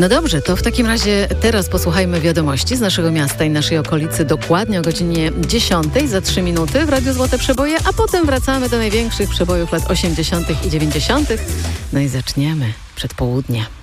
No dobrze, to w takim razie teraz posłuchajmy wiadomości z naszego miasta i naszej okolicy dokładnie o godzinie 10 za 3 minuty w Radiu Złote Przeboje, a potem wracamy do największych przebojów lat 80. i 90. No i zaczniemy przed południa.